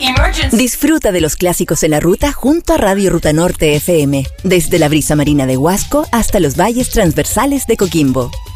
Disfruta de los clásicos en la ruta junto a Radio Ruta Norte FM, desde la brisa marina de Huasco hasta los valles transversales de Coquimbo.